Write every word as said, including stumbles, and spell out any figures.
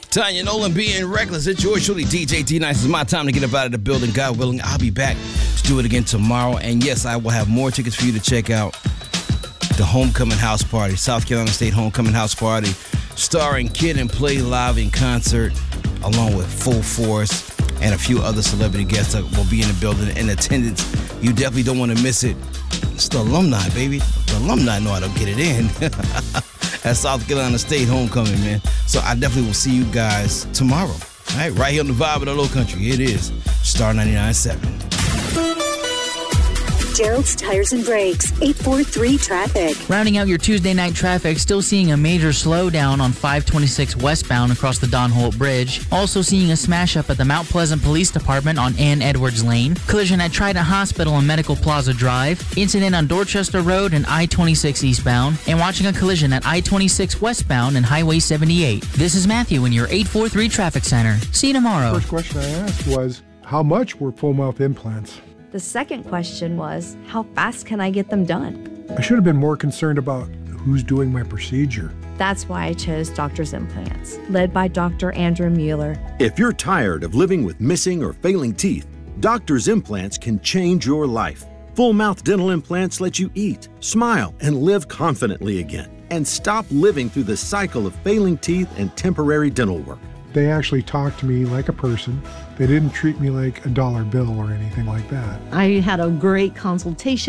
Tanya Nolan being reckless. It's yours truly, D J T-Nice. It's my time to get up out of the building. God willing, I'll be back to do it again tomorrow. And yes, I will have more tickets for you to check out the Homecoming House Party, South Carolina State Homecoming House Party, starring Kid and Play live in concert, along with Full Force and a few other celebrity guests that will be in the building in attendance. You definitely don't want to miss it. It's the alumni, baby. The alumni know how to get it in. At South Carolina State Homecoming, man. So I definitely will see you guys tomorrow. All right, right here on the Vibe of the Low Country. It is Star ninety-nine point seven. Gerald's Tires and Brakes, eight four three traffic. Rounding out your Tuesday night traffic, still seeing a major slowdown on five twenty-six westbound across the Don Holt Bridge. Also seeing a smash up at the Mount Pleasant Police Department on Ann Edwards Lane. Collision at Trident Hospital and Medical Plaza Drive. Incident on Dorchester Road and I twenty-six eastbound. And watching a collision at I twenty-six westbound and Highway seventy-eight. This is Matthew in your eight four three Traffic Center. See you tomorrow. First question I asked was, how much were full mouth implants? The second question was, how fast can I get them done? I should have been more concerned about who's doing my procedure. That's why I chose Doctor's Implants, led by Doctor Andrew Mueller. If you're tired of living with missing or failing teeth, Doctor's Implants can change your life. Full mouth dental implants let you eat, smile, and live confidently again, and stop living through the cycle of failing teeth and temporary dental work. They actually talked to me like a person. They didn't treat me like a dollar bill or anything like that. I had a great consultation.